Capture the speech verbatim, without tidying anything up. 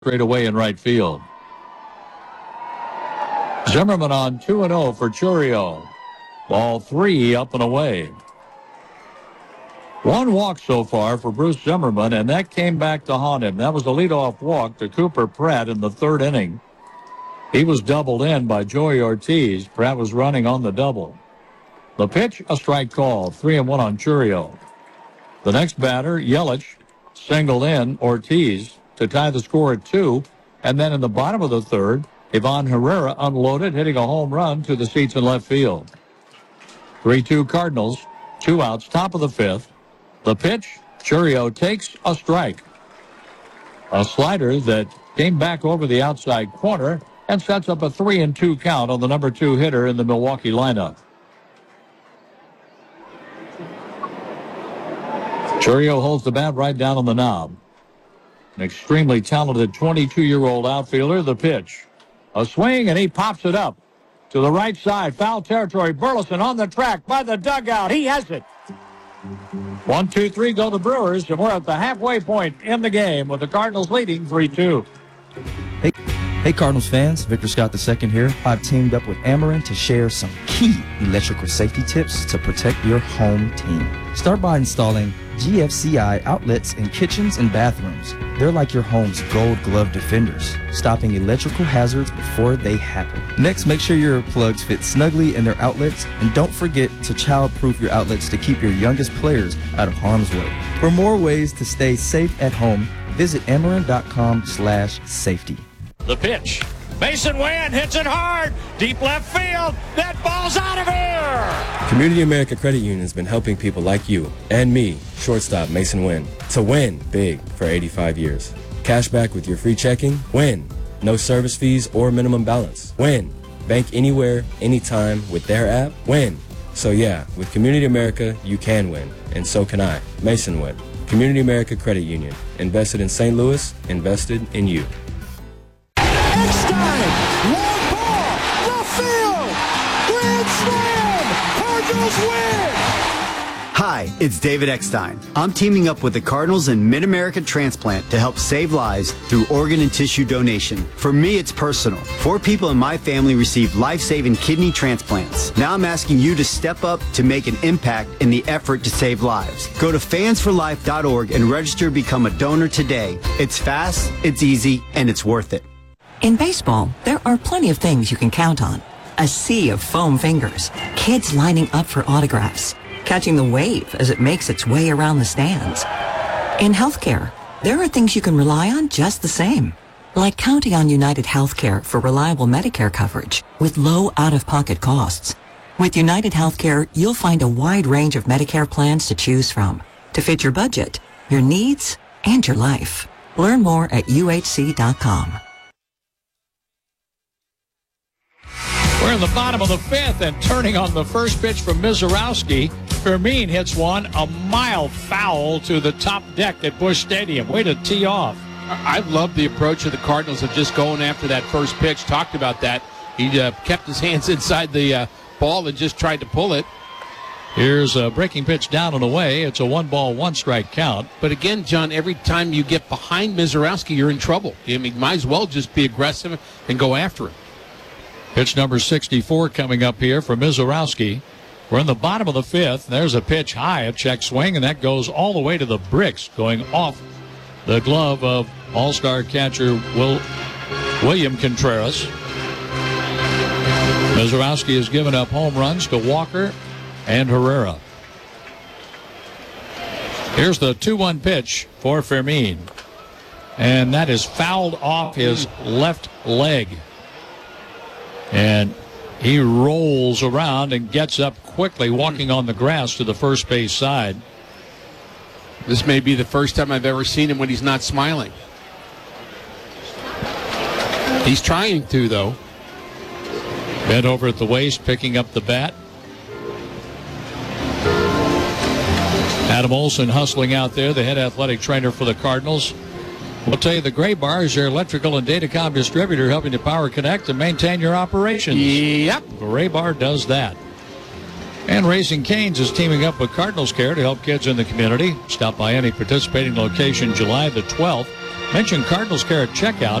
straight away in right field. Zimmerman on two and oh for Chourio. Ball three up and away. One walk so far for Bruce Zimmerman, and that came back to haunt him. That was the leadoff walk to Cooper Pratt in the third inning. He was doubled in by Joey Ortiz. Pratt was running on the double. The pitch, a strike call, three and one on Chourio. The next batter, Yelich, singled in Ortiz to tie the score at two, and then in the bottom of the third, Ivan Herrera unloaded, hitting a home run to the seats in left field. three two Cardinals, two outs, top of the fifth. The pitch, Chourio takes a strike. A slider that came back over the outside corner and sets up a three and two count on the number two hitter in the Milwaukee lineup. Chourio holds the bat right down on the knob. An extremely talented twenty-two-year-old outfielder. The pitch. A swing, and he pops it up to the right side. Foul territory. Burleson on the track by the dugout. He has it. One, two, three go the Brewers, and we're at the halfway point in the game with the Cardinals leading three two. Hey, hey Cardinals fans, Victor Scott the second here. I've teamed up with Ameren to share some key electrical safety tips to protect your home team. Start by installing G F C I outlets in kitchens and bathrooms. They're like your home's gold glove defenders, stopping electrical hazards before they happen. Next, make sure your plugs fit snugly in their outlets, and don't forget to child-proof your outlets to keep your youngest players out of harm's way. For more ways to stay safe at home, visit Ameren.com slash safety. The pitch. Mason Wynn hits it hard. Deep left field. That ball's out of here. Community America Credit Union has been helping people like you and me, shortstop Mason Wynn, to win big for eighty-five years. Cash back with your free checking. Win. No service fees or minimum balance. Win. Bank anywhere, anytime with their app. Win. So yeah, with Community America, you can win. And so can I. Mason Wynn. Community America Credit Union. Invested in Saint Louis. Invested in you. Eckstein, long ball, left field, grand slam, Cardinals win! Hi, it's David Eckstein. I'm teaming up with the Cardinals and Mid-America Transplant to help save lives through organ and tissue donation. For me, it's personal. Four people in my family received life-saving kidney transplants. Now I'm asking you to step up to make an impact in the effort to save lives. Go to fans for life dot org and register to become a donor today. It's fast, it's easy, and it's worth it. In baseball, there are plenty of things you can count on. A sea of foam fingers, kids lining up for autographs, catching the wave as it makes its way around the stands. In healthcare, there are things you can rely on just the same, like counting on United Healthcare for reliable Medicare coverage with low out-of-pocket costs. With United Healthcare, you'll find a wide range of Medicare plans to choose from to fit your budget, your needs, and your life. Learn more at U H C dot com. We're in the bottom of the fifth, and turning on the first pitch from Mizorowski, Fermin hits one a mile foul to the top deck at Busch Stadium. Way to tee off. I love the approach of the Cardinals of just going after that first pitch. Talked about that. He uh, kept his hands inside the uh, ball and just tried to pull it. Here's a breaking pitch down and away. It's a one-ball, one-strike count. But again, John, every time you get behind Mizorowski, you're in trouble. I mean, might as well just be aggressive and go after him. Pitch number sixty-four coming up here for Mizorowski. We're in the bottom of the fifth. There's a pitch high, a check swing, and that goes all the way to the bricks, going off the glove of all-star catcher Will, William Contreras. Mizorowski has given up home runs to Walker and Herrera. Here's the two one pitch for Fermin, and that is fouled off his left leg. And he rolls around and gets up quickly, walking on the grass to the first base side. This may be the first time I've ever seen him when he's not smiling. He's trying to, though. Bent over at the waist, picking up the bat. Adam Olson hustling out there, the head athletic trainer for the Cardinals. We'll tell you, the Gray Bar is your electrical and datacom distributor, helping to power, connect, and maintain your operations. Yep. Gray Bar does that. And Raising Cane's is teaming up with Cardinals Care to help kids in the community. Stop by any participating location July the twelfth Mention Cardinals Care at checkout